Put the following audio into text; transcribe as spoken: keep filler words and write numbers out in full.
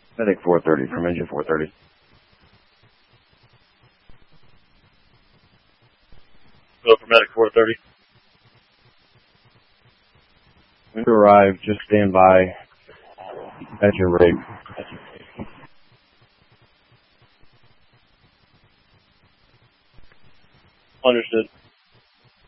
Medic four thirty from engine four thirty. Go for Medic four thirty. When you arrive, just stand by at your rig. Understood.